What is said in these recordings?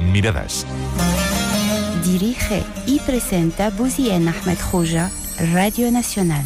Miradas. Dirige y presenta Bouzien Ahmed Khouja, Radio Nacional.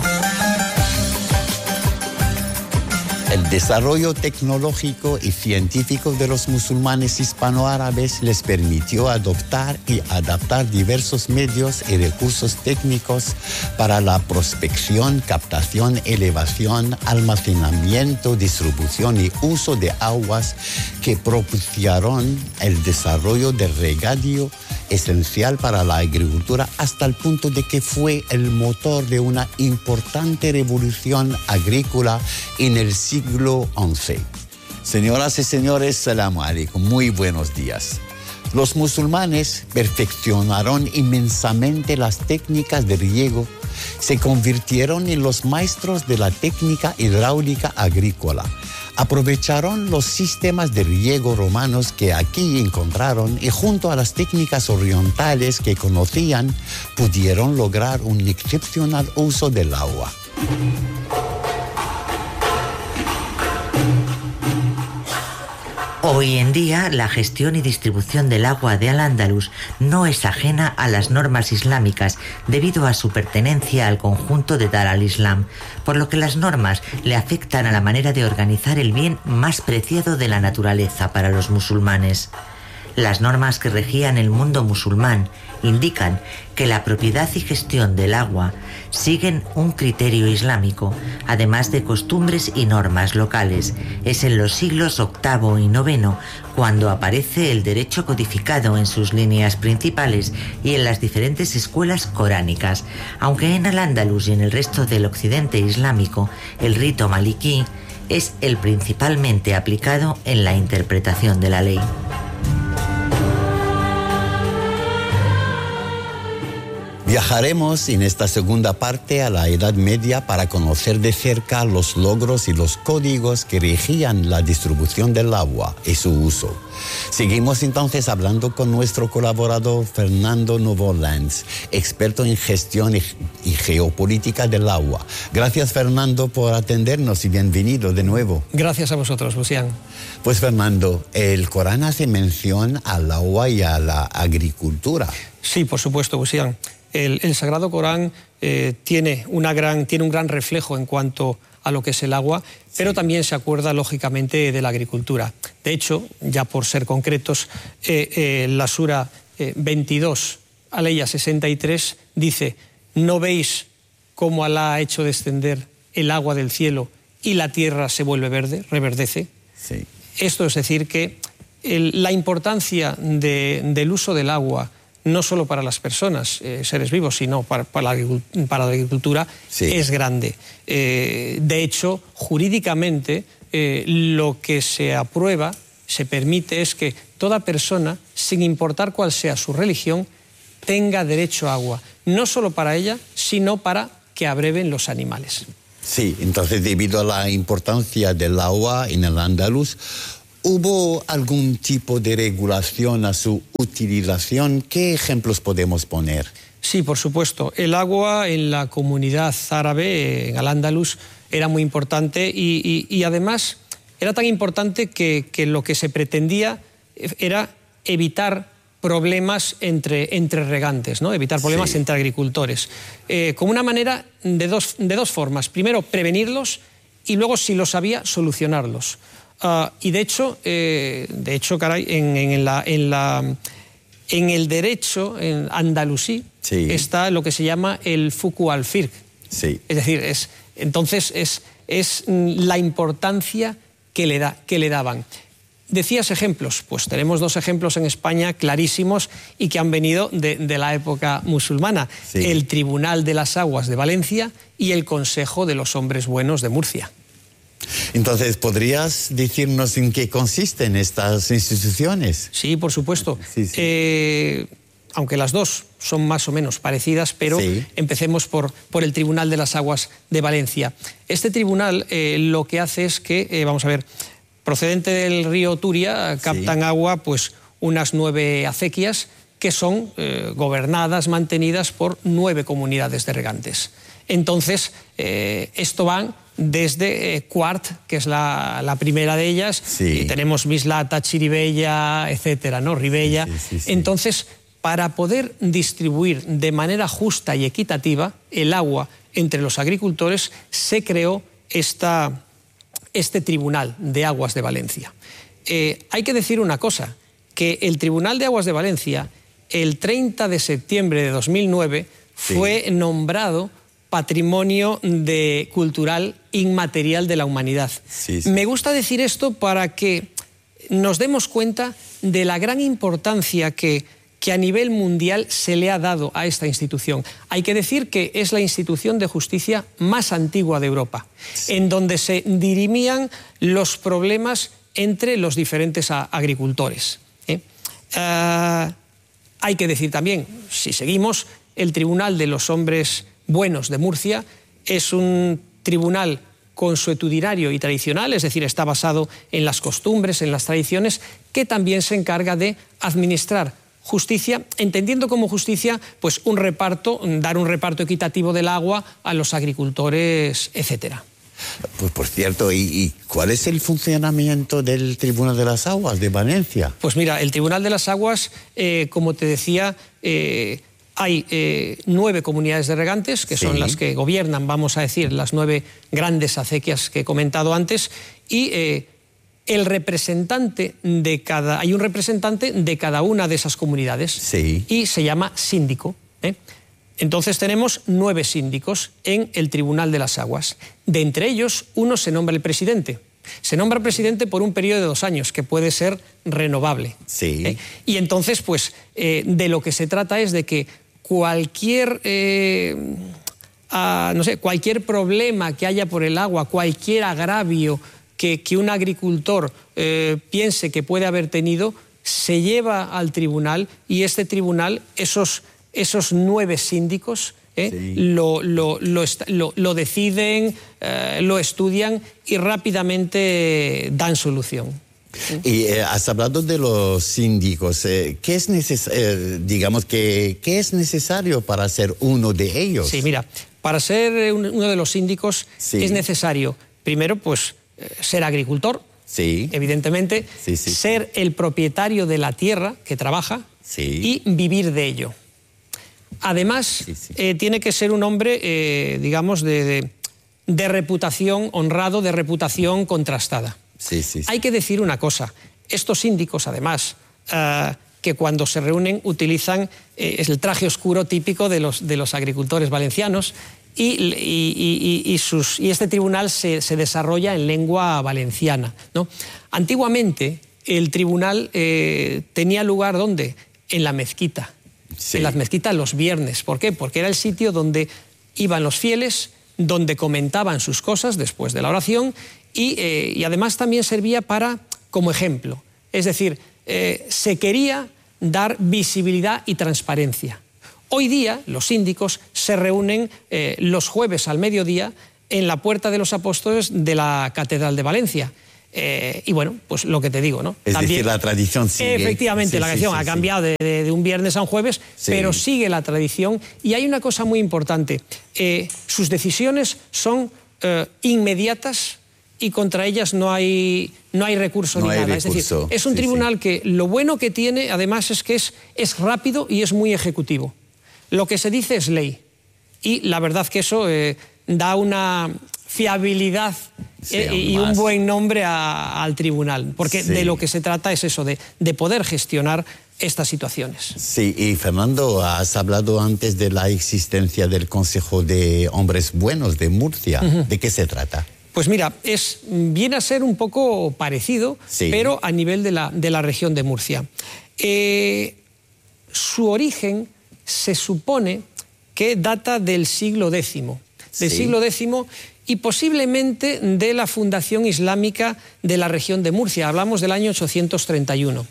El desarrollo tecnológico y científico de los musulmanes hispanoárabes les permitió adoptar y adaptar diversos medios y recursos técnicos para la prospección, captación, elevación, almacenamiento, distribución y uso de aguas que propiciaron el desarrollo del regadío esencial para la agricultura hasta el punto de que fue el motor de una importante revolución agrícola en el siglo XI. Señoras y señores, salamu alaikum, muy buenos días. Los musulmanes perfeccionaron inmensamente las técnicas de riego, se convirtieron en los maestros de la técnica hidráulica agrícola. Aprovecharon los sistemas de riego romanos que aquí encontraron y junto a las técnicas orientales que conocían, pudieron lograr un excepcional uso del agua. Hoy en día, la gestión y distribución del agua de Al-Ándalus no es ajena a las normas islámicas debido a su pertenencia al conjunto de Dar al-Islam, por lo que las normas le afectan a la manera de organizar el bien más preciado de la naturaleza para los musulmanes. Las normas que regían el mundo musulmán indican que la propiedad y gestión del agua siguen un criterio islámico, además de costumbres y normas locales. Es en los siglos VIII y IX cuando aparece el derecho codificado en sus líneas principales y en las diferentes escuelas coránicas, aunque en Al-Ándalus y en el resto del occidente islámico el rito malikí es el principalmente aplicado en la interpretación de la ley. Viajaremos en esta segunda parte a la Edad Media para conocer de cerca los logros y los códigos que regían la distribución del agua y su uso. Seguimos entonces hablando con nuestro colaborador Fernando Novolanz, experto en gestión y geopolítica del agua. Gracias, Fernando, por atendernos y bienvenido de nuevo. Gracias a vosotros, Bouzien. Pues, Fernando, el Corán hace mención al agua y a la agricultura. Sí, por supuesto, Bouzien. El Sagrado Corán tiene un gran reflejo en cuanto a lo que es el agua, pero también se acuerda lógicamente de la agricultura. De hecho, ya por ser concretos, la sura 22, aleya 63, dice: ¿no veis cómo Alá ha hecho descender el agua del cielo y la tierra se vuelve verde, reverdece? Sí. Esto es decir que la importancia del uso del agua, no solo para las personas, seres vivos, sino para la agricultura, sí, es grande. De hecho, jurídicamente, lo que se aprueba, se permite, es que toda persona, sin importar cuál sea su religión, tenga derecho a agua, no solo para ella, sino para que abreven los animales. Sí, entonces, debido a la importancia del agua en el Andaluz, ¿hubo algún tipo de regulación a su utilización? ¿Qué ejemplos podemos poner? Sí, por supuesto. El agua en la comunidad árabe, en Al-Ándalus, era muy importante y además era tan importante que lo que se pretendía era evitar problemas entre regantes, ¿no? Evitar problemas, sí, entre agricultores. Como una manera de dos formas. Primero, prevenirlos y luego, si los había, solucionarlos. Y de hecho, caray, en el derecho en andalusí, sí, está lo que se llama el fuqhu al-fiqh. Sí. Es decir, entonces es la importancia que le daban. Decías ejemplos, pues tenemos dos ejemplos en España clarísimos y que han venido de la época musulmana. Sí. El Tribunal de las Aguas de Valencia y el Consejo de los Hombres Buenos de Murcia. Entonces, ¿podrías decirnos en qué consisten estas instituciones? Sí, por supuesto. Sí, sí. Aunque las dos son más o menos parecidas, pero sí, empecemos por el Tribunal de las Aguas de Valencia. Este tribunal lo que hace es que, vamos a ver, procedente del río Turia, captan, sí, agua, pues unas 9 acequias que son gobernadas, mantenidas por 9 comunidades de regantes. Entonces, esto van desde Quart, que es la primera de ellas, y tenemos Mislata, Chiribella, etcétera, ¿no? Ribella. Entonces, para poder distribuir de manera justa y equitativa el agua entre los agricultores, se creó este Tribunal de Aguas de Valencia. Hay que decir una cosa, que el Tribunal de Aguas de Valencia, el 30 de septiembre de 2009, fue nombrado Patrimonio Cultural Inmaterial de la Humanidad. Me gusta decir esto para que nos demos cuenta de la gran importancia que a nivel mundial se le ha dado a esta institución. Hay que decir que es la institución de justicia más antigua de Europa, en donde se dirimían los problemas entre los diferentes agricultores. Hay que decir también, si seguimos, el Tribunal de los Hombres Buenos de Murcia es un tribunal consuetudinario y tradicional, es decir, está basado en las costumbres, en las tradiciones, que también se encarga de administrar justicia, entendiendo como justicia pues un reparto, dar un reparto equitativo del agua a los agricultores, etcétera. Pues por cierto, ¿y cuál es el funcionamiento del Tribunal de las Aguas de Valencia? Pues mira, el Tribunal de las Aguas, como te decía, hay 9 comunidades de regantes, que son las que gobiernan, vamos a decir, las 9 grandes acequias que he comentado antes, y el representante de hay un representante de cada una de esas comunidades, y se llama síndico. Entonces tenemos 9 síndicos en el Tribunal de las Aguas. De entre ellos, uno se nombra el presidente. Se nombra presidente por un periodo de 2 años, que puede ser renovable. Y entonces, pues, de lo que se trata es de que cualquier cualquier problema que haya por el agua, cualquier agravio que un agricultor piense que puede haber tenido, se lleva al tribunal, y este tribunal, esos 9 síndicos lo deciden, lo estudian y rápidamente dan solución. Y has hablado de los síndicos. ¿Qué es necesario para ser uno de ellos? Sí, mira, para ser uno de los síndicos es necesario, primero, pues, ser agricultor, evidentemente, ser el propietario de la tierra que trabaja y vivir de ello. Además, tiene que ser un hombre, digamos, de reputación, honrado, de reputación contrastada. Hay que decir una cosa, estos síndicos, además, que cuando se reúnen utilizan el traje oscuro típico de los agricultores valencianos, y este tribunal se desarrolla en lengua valenciana, ¿no? Antiguamente, el tribunal tenía lugar, ¿dónde? En la mezquita. En las mezquitas los viernes. ¿Por qué? Porque era el sitio donde iban los fieles, donde comentaban sus cosas después de la oración, y además también servía como ejemplo. Es decir, se quería dar visibilidad y transparencia. Hoy día los síndicos se reúnen los jueves al mediodía en la Puerta de los Apóstoles de la Catedral de Valencia. Y bueno, pues lo que te digo, ¿no? Es decir, la tradición sigue. Efectivamente, la tradición ha cambiado de un viernes a un jueves, pero sigue la tradición. Y hay una cosa muy importante, sus decisiones son inmediatas y contra ellas no hay recurso ni nada. Es decir, es un tribunal que lo bueno que tiene, además, es que es rápido y es muy ejecutivo. Lo que se dice es ley. Y la verdad que eso da una fiabilidad y un buen nombre al tribunal, porque de lo que se trata es eso, de poder gestionar estas situaciones. Sí, y Fernando, has hablado antes de la existencia del Consejo de Hombres Buenos de Murcia. ¿De qué se trata? Pues mira, viene a ser un poco parecido, pero a nivel de la región de Murcia. Su origen se supone que data del siglo X, siglo X, y posiblemente de la fundación islámica de la región de Murcia. Hablamos del año 831.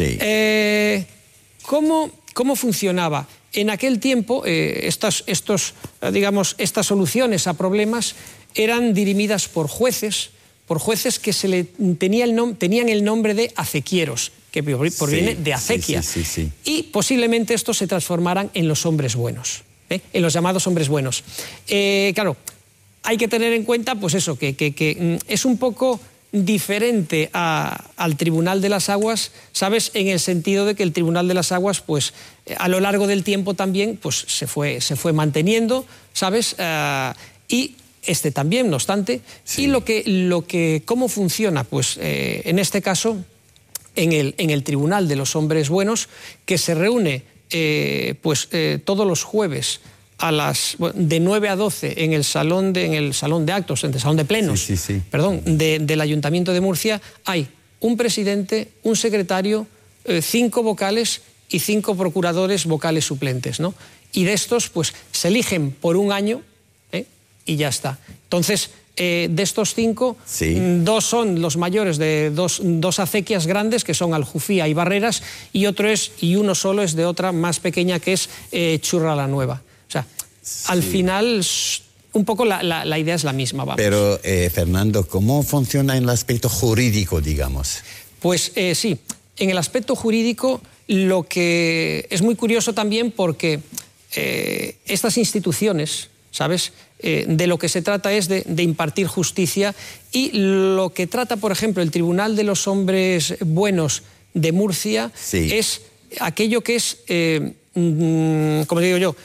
¿Cómo funcionaba? En aquel tiempo, estas soluciones a problemas eran dirimidas por jueces que tenían el nombre de acequieros, que proviene de acequia. Y posiblemente estos se transformaran en los hombres buenos. en los llamados hombres buenos. Claro, hay que tener en cuenta, pues eso, que es un poco diferente al Tribunal de las Aguas, ¿sabes? En el sentido de que el Tribunal de las Aguas, pues a lo largo del tiempo también, pues se fue manteniendo, ¿sabes? Y este también, no obstante. Sí. Y ¿cómo funciona? Pues en este caso, en el Tribunal de los Hombres Buenos, que se reúne todos los jueves de 9 a 12 en el salón de actos, en el salón de plenos, perdón, del Ayuntamiento de Murcia, hay un presidente, un secretario, 5 vocales y 5 procuradores vocales suplentes, ¿no? Y de estos, pues, se eligen por un año, y ya está. Entonces, de estos 5, 2 son los mayores de dos acequias grandes, que son Aljufía y Barreras, y uno solo es de otra más pequeña, que es Churra la Nueva. O sea, al final, un poco la idea es la misma. Vamos. Pero, Fernando, ¿cómo funciona en el aspecto jurídico, digamos? Pues sí, en el aspecto jurídico lo que es muy curioso también, porque estas instituciones, ¿sabes?, de lo que se trata es de impartir justicia, y lo que trata, por ejemplo, el Tribunal de los Hombres Buenos de Murcia es aquello que es, como digo yo,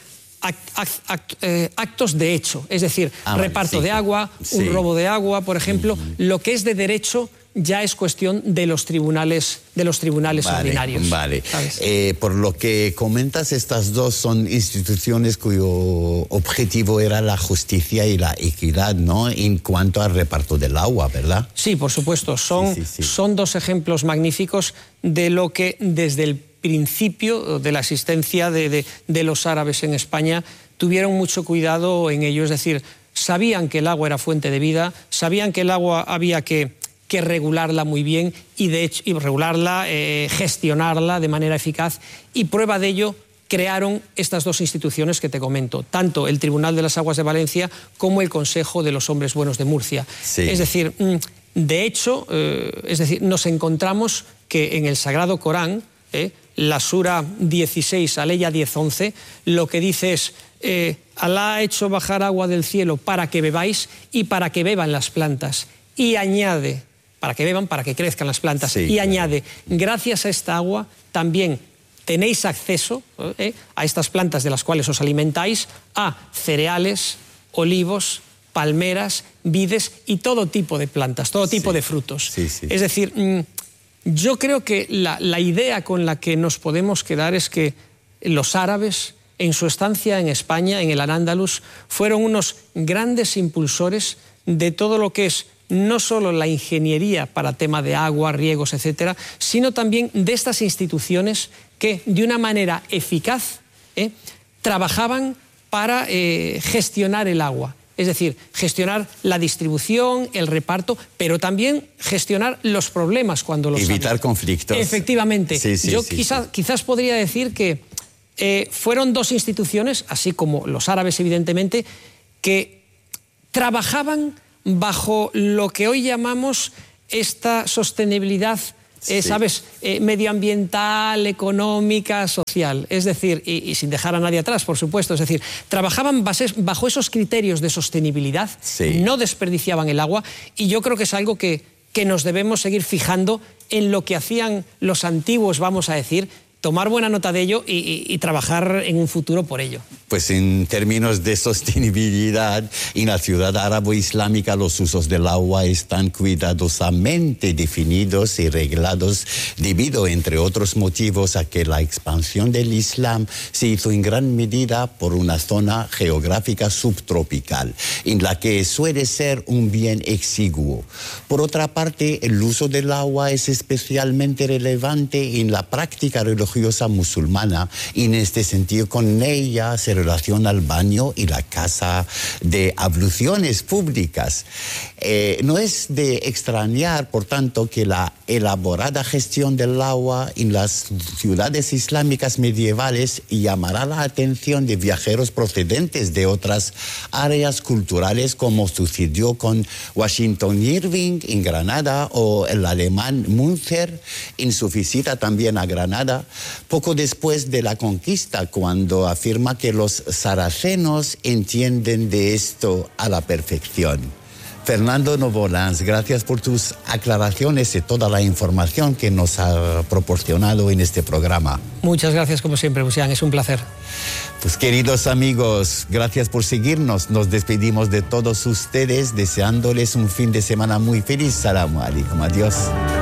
actos de hecho, es decir, reparto de agua, un robo de agua, por ejemplo. Lo que es de derecho ya es cuestión de los tribunales ordinarios. Vale. Por lo que comentas, estas dos son instituciones cuyo objetivo era la justicia y la equidad, ¿no?, en cuanto al reparto del agua, ¿verdad? Sí, por supuesto. Son dos ejemplos magníficos de lo que desde el principio de la existencia de los árabes en España tuvieron mucho cuidado en ello. Es decir, sabían que el agua era fuente de vida, sabían que el agua había que regularla muy bien y regularla, gestionarla de manera eficaz, y prueba de ello crearon estas dos instituciones que te comento, tanto el Tribunal de las Aguas de Valencia como el Consejo de los Hombres Buenos de Murcia. Es decir, de hecho, nos encontramos que en el Sagrado Corán, la Sura 16, Aleya 10:11, lo que dice es: Alá ha hecho bajar agua del cielo para que bebáis y para que beban las plantas. Y añade, para que beban, para que crezcan las plantas. Y añade, gracias a esta agua también tenéis acceso a estas plantas de las cuales os alimentáis, a cereales, olivos, palmeras, vides y todo tipo de plantas, todo tipo de frutos. Es decir, yo creo que la idea con la que nos podemos quedar es que los árabes, en su estancia en España, en el Al-Ándalus, fueron unos grandes impulsores de todo lo que es no solo la ingeniería para tema de agua, riegos, etcétera, sino también de estas instituciones que de una manera eficaz trabajaban para gestionar el agua. Es decir, gestionar la distribución, el reparto, pero también gestionar los problemas cuando los evitar conflictos. Efectivamente. Yo quizás podría decir que fueron dos instituciones, así como los árabes evidentemente, que trabajaban bajo lo que hoy llamamos esta sostenibilidad, ¿sabes?, medioambiental, económica, social. Es decir, y sin dejar a nadie atrás, por supuesto. Es decir, trabajaban bajo esos criterios de sostenibilidad, no desperdiciaban el agua, y yo creo que es algo que nos debemos seguir fijando en lo que hacían los antiguos, vamos a decir, tomar buena nota de ello y trabajar en un futuro por ello. Pues en términos de sostenibilidad, en la ciudad árabe-islámica los usos del agua están cuidadosamente definidos y reglados debido, entre otros motivos, a que la expansión del Islam se hizo en gran medida por una zona geográfica subtropical, en la que suele ser un bien exiguo. Por otra parte, el uso del agua es especialmente relevante en la práctica religiosa musulmana, y en este sentido con ella se relaciona el baño y la casa de abluciones públicas. No es de extrañar, por tanto, que la elaborada gestión del agua en las ciudades islámicas medievales llamará la atención de viajeros procedentes de otras áreas culturales, como sucedió con Washington Irving en Granada o el alemán Münzer en su visita también a Granada, poco después de la conquista, cuando afirma que los saracenos entienden de esto a la perfección. Fernando Novolans, gracias por tus aclaraciones y toda la información que nos ha proporcionado en este programa. Muchas gracias como siempre, Busian, es un placer. Pues queridos amigos, gracias por seguirnos. Nos despedimos de todos ustedes deseándoles un fin de semana muy feliz. Salamu alaikum, adiós.